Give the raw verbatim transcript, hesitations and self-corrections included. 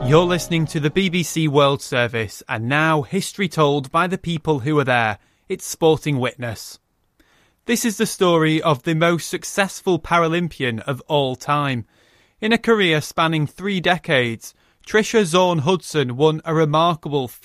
You're listening to the B B C World Service, and now history told by the people who were there. It's Sporting Witness. This is the story of the most successful Paralympian of all time. In a career spanning three decades, Tricia Zorn Hudson won a remarkable